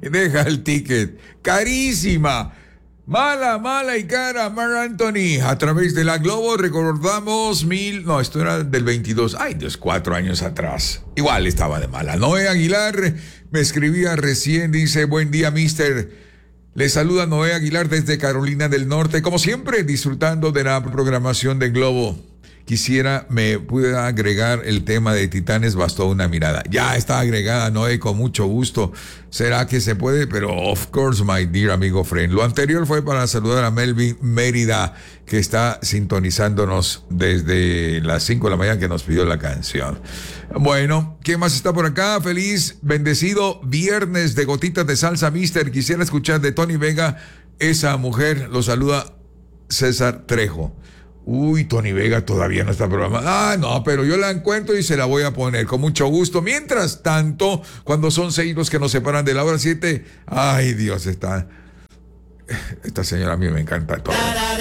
Deja el ticket. Carísima. Mala, mala y cara, Mar Anthony. A través de la Globo recordamos No, esto era del 22. Ay, Dios, 4 años atrás. Igual estaba de mala. Noé Aguilar me escribía recién, dice, buen día, mister. Le saluda Noé Aguilar desde Carolina del Norte. Como siempre, disfrutando de la programación de Globo. Quisiera me pueda agregar el tema de Titanes, bastó una mirada. Ya está agregada, Noé, con mucho gusto. ¿Será que se puede? Pero of course, my dear amigo friend. Lo anterior fue para saludar a Melvin Mérida, que está sintonizándonos desde las 5 de la mañana, que nos pidió la canción. Bueno, ¿quién más está por acá? Feliz, bendecido viernes de gotitas de salsa, mister. Quisiera escuchar de Tony Vega, esa mujer. Lo saluda César Trejo. Uy, Tony Vega todavía no está programada. Ah, no, pero yo la encuentro y se la voy a poner con mucho gusto. Mientras tanto, cuando son 6 los que nos separan de la hora 7, ay Dios, esta señora a mí me encanta todo.